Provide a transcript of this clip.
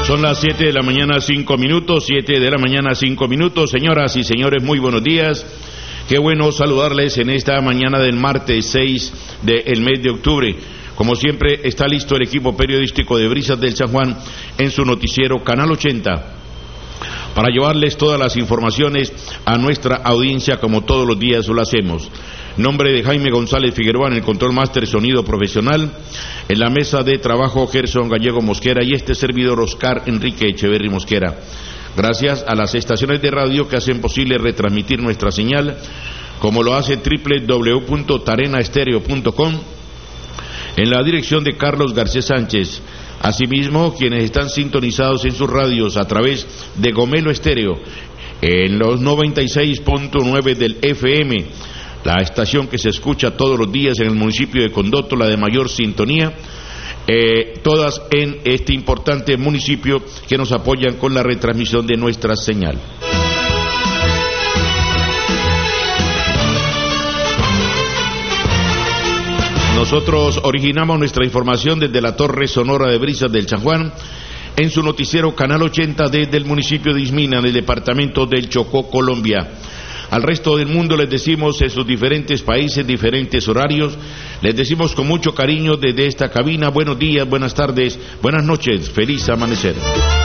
Son las 7 de la mañana, 5 minutos, 7 de la mañana, 5 minutos. Señoras y señores, muy buenos días. Qué bueno saludarles en esta mañana del martes 6 del mes de octubre. Como siempre, está listo el equipo periodístico de Brisas del San Juan en su noticiero Canal 80 para llevarles todas las informaciones a nuestra audiencia como todos los días lo hacemos. Nombre de Jaime González Figueroa en el control máster sonido profesional, en la mesa de trabajo Gerson Gallego Mosquera y este servidor Oscar Enrique Echeverry Mosquera. Gracias a las estaciones de radio que hacen posible retransmitir nuestra señal, como lo hace www.tarenaestereo.com, en la dirección de Carlos Garcés Sánchez. Asimismo, quienes están sintonizados en sus radios a través de Gomelo Estéreo, en los 96.9 del FM, la estación que se escucha todos los días en el municipio de Condoto, la de mayor sintonía, todas en este importante municipio que nos apoyan con la retransmisión de nuestra señal. Nosotros originamos nuestra información desde la Torre Sonora de Brisas del San Juan, en su noticiero Canal 80 desde el municipio de Ismina, en el departamento del Chocó, Colombia. Al resto del mundo les decimos en sus diferentes países, diferentes horarios, les decimos con mucho cariño desde esta cabina, buenos días, buenas tardes, buenas noches, feliz amanecer.